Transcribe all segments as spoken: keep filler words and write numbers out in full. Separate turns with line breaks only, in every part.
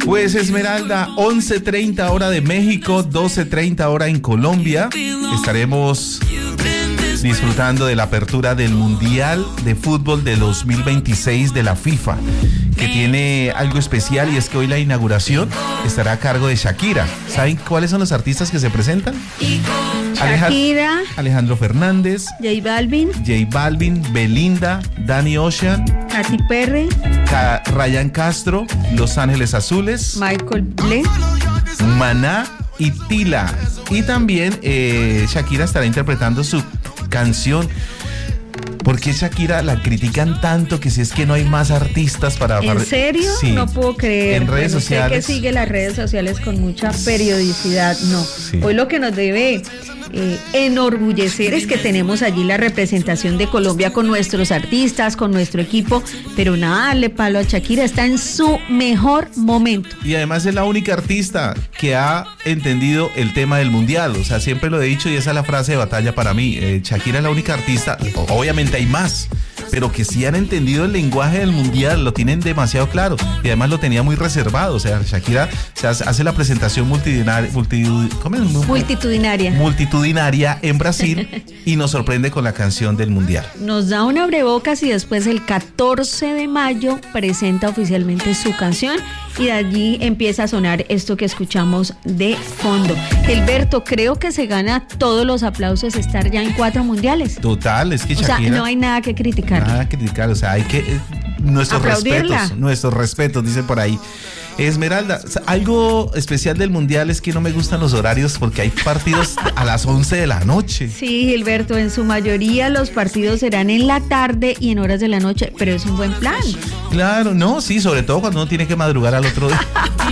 Pues Esmeralda, once treinta hora de México, doce treinta hora en Colombia. Estaremos disfrutando de la apertura del Mundial de Fútbol de dos mil veintiséis de la FIFA, que tiene algo especial, y es que hoy la inauguración estará a cargo de Shakira. ¿Saben cuáles son los artistas que se presentan?
Shakira,
Alejandro Fernández,
J Balvin,
J Balvin, Belinda, Danny Ocean,
Katy Perry,
Ka- Ryan Castro, Los Ángeles Azules,
Michael Bublé,
Maná y Tila. Y también eh, Shakira estará interpretando su canción. ¿Por qué Shakira la critican tanto? Que si es que no hay más artistas para...
¿En serio?
Sí.
No puedo creer.
En redes
Bueno,
sociales.
Usted que sigue las redes sociales con mucha periodicidad, no.
Sí.
Hoy lo que nos debe eh, enorgullecer es que tenemos allí la representación de Colombia con nuestros artistas, con nuestro equipo, pero nada, darle palo a Shakira, está en su mejor momento.
Y además es la única artista que ha entendido el tema del mundial. O sea, siempre lo he dicho y esa es la frase de batalla para mí. Eh, Shakira es la única artista, obviamente hay más, pero que sí han entendido el lenguaje del mundial, lo tienen demasiado claro, y además lo tenía muy reservado. O sea, Shakira se hace, hace la presentación multitudinaria, multitud, ¿cómo es?
Multitudinaria.
multitudinaria en Brasil y nos sorprende con la canción del mundial.
Nos da un abrebocas y después el catorce de mayo presenta oficialmente su canción y de allí empieza a sonar esto que escuchamos de fondo. Gilberto, creo que se gana todos los aplausos estar ya en cuatro mundiales.
Total, es que
O
Shakira...
sea, no hay nada que criticar.
Nada que criticar, o sea, hay que... Eh, nuestros
Aplaudirla.
respetos, nuestros respetos, dicen por ahí. Esmeralda, algo especial del mundial es que no me gustan los horarios porque hay partidos a las once de la noche.
Sí, Gilberto, en su mayoría los partidos serán en la tarde y en horas de la noche, pero es un buen plan.
Claro, no, sí, sobre todo cuando uno tiene que madrugar al otro día.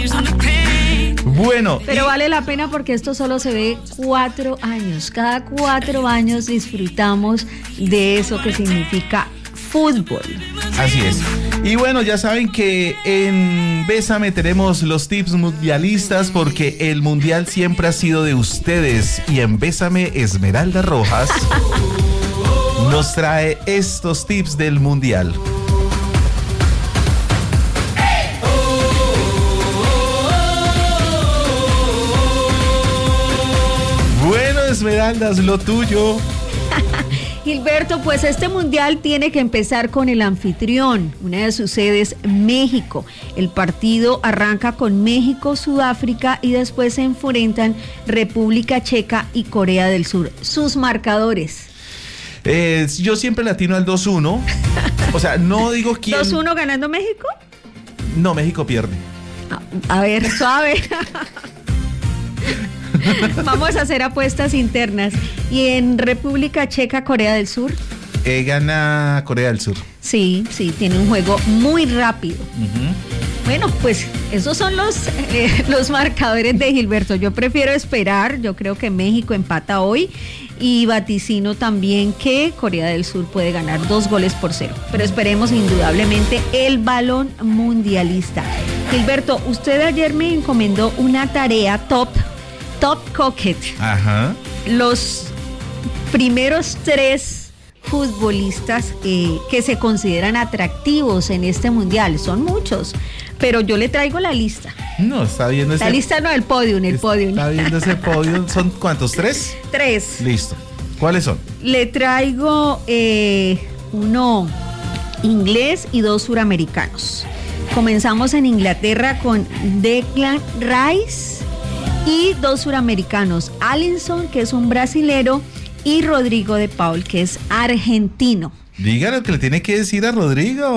Bueno.
Pero
y...
vale la pena porque esto solo se ve cuatro años. Cada cuatro años disfrutamos de eso que significa fútbol.
Así es. Y bueno, ya saben que en Bésame tenemos los tips mundialistas porque el mundial siempre ha sido de ustedes. Y en Bésame, Esmeralda Rojas nos trae estos tips del mundial. Bueno, Esmeralda, es lo tuyo.
Gilberto, pues este mundial tiene que empezar con el anfitrión, una de sus sedes, México. El partido arranca con México, Sudáfrica y después se enfrentan República Checa y Corea del Sur. Sus marcadores.
Eh, yo siempre latino al dos uno. O sea, no digo quién.
¿dos uno ganando México?
No, México pierde.
A, a ver, suave. Vamos a hacer apuestas internas. ¿Y en República Checa, Corea del Sur?
Eh, gana Corea del Sur.
Sí, sí, tiene un juego muy rápido.
Uh-huh.
Bueno, pues esos son los, eh, los marcadores de Gilberto. Yo prefiero esperar, yo creo que México empata hoy y vaticino también que Corea del Sur puede ganar dos goles por cero. Pero esperemos indudablemente el balón mundialista. Gilberto, usted ayer me encomendó una tarea top, top coquet.
Ajá.
Los primeros tres futbolistas eh, que se consideran atractivos en este mundial, son muchos, pero yo le traigo la lista.
No, está viendo ese...
La lista no, el podio, el podio.
Está viendo ese podio. ¿Son cuántos? ¿Tres?
Tres.
Listo. ¿Cuáles son?
Le traigo eh, uno inglés y dos suramericanos. Comenzamos en Inglaterra con Declan Rice y dos suramericanos, Alisson, que es un brasilero, y Rodrigo de Paul, que es argentino.
Dígalo que le tiene que decir a Rodrigo.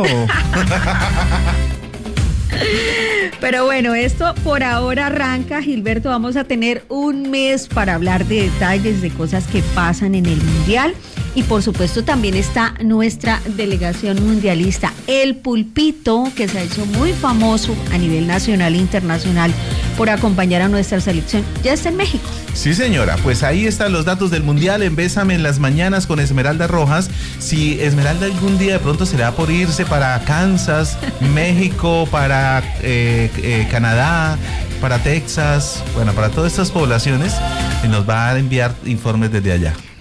Pero bueno, esto por ahora arranca, Gilberto. Vamos a tener un mes para hablar de detalles, de cosas que pasan en el mundial. Y por supuesto también está nuestra delegación mundialista, el Pulpito, que se ha hecho muy famoso a nivel nacional e internacional por acompañar a nuestra selección. Ya está en México.
Sí, señora, pues ahí están los datos del mundial en Bésame en las mañanas con Esmeralda Rojas. Si Esmeralda algún día de pronto se le da por irse para Kansas, México, para eh, eh, Canadá, para Texas, bueno, para todas estas poblaciones, y nos va a enviar informes desde allá.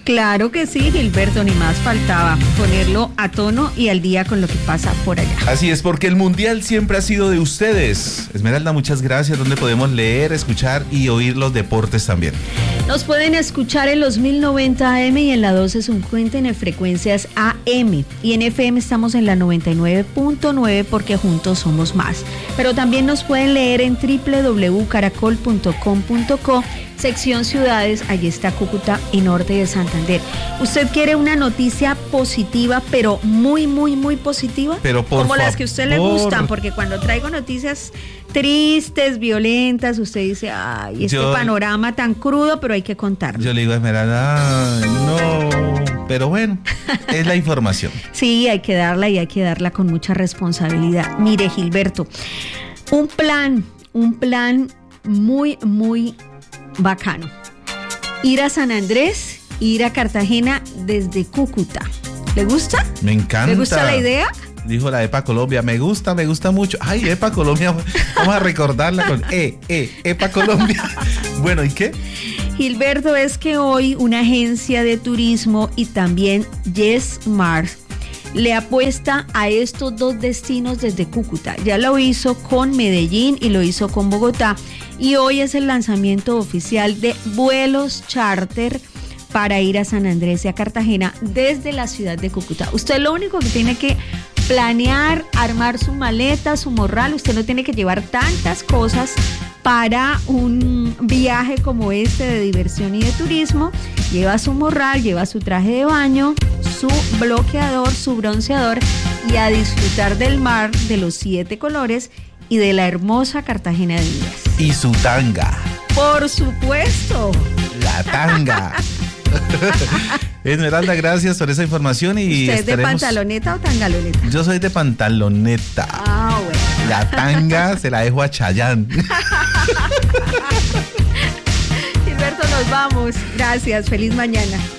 Claro que sí, Gilberto, ni más faltaba ponerlo a tono y al día con lo que pasa por allá.
Así es, porque el Mundial siempre ha sido de ustedes. Esmeralda, muchas gracias. Donde podemos leer, escuchar y oír los deportes también.
Nos pueden escuchar en los mil noventa A M y en la doce cincuenta en frecuencias A M. Y en F M estamos en la noventa y nueve punto nueve porque juntos somos más. Pero también nos pueden leer en doble u doble u doble u punto caracol punto com punto co, sección ciudades, allí está Cúcuta y norte de Santander. ¿Usted quiere una noticia positiva, pero muy, muy, muy positiva?
Pero por
Como
favor.
las que a usted le gustan, porque cuando traigo noticias tristes, violentas, usted dice, ay, este
Yo,
panorama tan crudo, pero hay que contarlo.
Yo le digo a Esmeralda, ay, no, pero bueno, es la información.
Sí, hay que darla y hay que darla con mucha responsabilidad. Mire, Gilberto, un plan, un plan muy, muy bacano. Ir a San Andrés, ir a Cartagena desde Cúcuta. ¿Le gusta?
Me encanta.
¿Le gusta la idea?
Dijo la EPA Colombia, me gusta, me gusta mucho. Ay, EPA Colombia, vamos a recordarla con E, E, EPA Colombia. Bueno, ¿y qué?
Gilberto, es que hoy una agencia de turismo y también YesMar le apuesta a estos dos destinos desde Cúcuta. Ya lo hizo con Medellín y lo hizo con Bogotá. Y hoy es el lanzamiento oficial de vuelos charter para ir a San Andrés y a Cartagena desde la ciudad de Cúcuta. Usted lo único que tiene que planear, armar su maleta, su morral. Usted no tiene que llevar tantas cosas para un viaje como este de diversión y de turismo. Lleva su morral, lleva su traje de baño, su bloqueador, su bronceador y a disfrutar del mar, de los siete colores y de la hermosa Cartagena de Indias.
Y su tanga.
Por supuesto.
La tanga. Esmeralda, gracias por esa información y
¿usted es
estaremos...
de pantaloneta o tangaloneta?
Yo soy de pantaloneta.
Ah, bueno.
La tanga se la dejo a Chayanne.
Gilberto, nos vamos. Gracias. Feliz mañana.